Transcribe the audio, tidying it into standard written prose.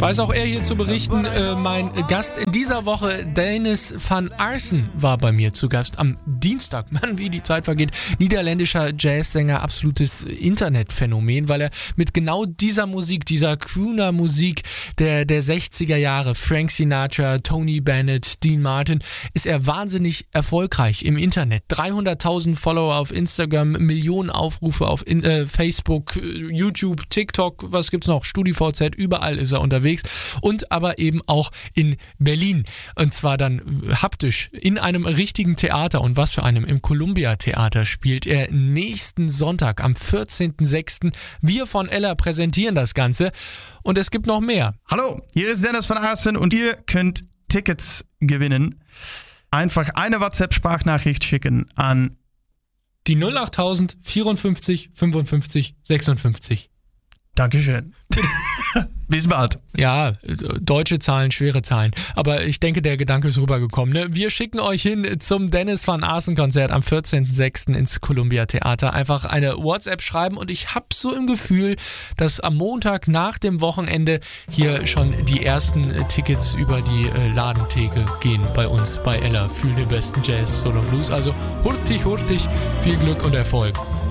Weiß auch er hier zu berichten. Mein Gast in dieser Woche, Dennis van Aarsen, war bei mir zu Gast am Dienstag. Mann, wie die Zeit vergeht. Niederländischer Jazzsänger, absolutes Internetphänomen, weil er mit genau dieser Musik, dieser Crooner-Musik der 60er Jahre, Frank Sinatra, Tony Bennett, Dean Martin, ist er wahnsinnig erfolgreich im Internet. 300.000 Follower auf Instagram, Millionen Aufrufe auf Facebook, YouTube, TikTok, was gibt's noch? StudiVZ, überall ist er unterwegs. Und aber eben auch in Berlin. Und zwar dann haptisch in einem richtigen Theater. Und was für einem? Im Columbia Theater spielt er nächsten Sonntag am 14.06. Wir von Ella präsentieren das Ganze. Und es gibt noch mehr. Hallo, hier ist Dennis van Aarsen und ihr könnt Tickets gewinnen. Einfach eine WhatsApp-Sprachnachricht schicken an die 08000 54 55 56. Dankeschön. Bis bald. Ja, deutsche Zahlen, schwere Zahlen. Aber ich denke, der Gedanke ist rübergekommen. Ne? Wir schicken euch hin zum Dennis van Aarsen Konzert am 14.06. ins Columbia Theater. Einfach eine WhatsApp schreiben und ich habe so im Gefühl, dass am Montag nach dem Wochenende hier schon die ersten Tickets über die Ladentheke gehen bei uns, bei Ella, für den besten Jazz, Soul und Blues. Also hurtig, viel Glück und Erfolg.